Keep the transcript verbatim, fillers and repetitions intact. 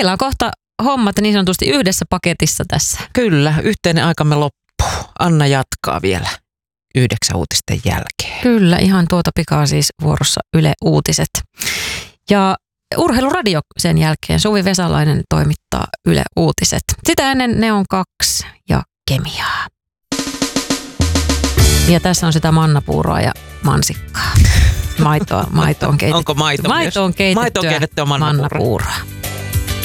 meillä on kohta hommat niin sanotusti yhdessä paketissa tässä. Kyllä, yhteinen aikamme loppuu. Anna jatkaa vielä yhdeksän uutisten jälkeen. Kyllä, ihan tuota pikaa siis vuorossa Yle Uutiset. Ja Urheiluradio sen jälkeen. Suvi Vesalainen toimittaa Yle Uutiset. Sitä ennen Neon kaksi ja Kemiaa. Ja tässä on sitä mannapuuroa ja mansikkaa. Maitoa, maito on keitetty. Onko maito maito on keitettyä maito on keitettyä mannapuuroa. mannapuuroa.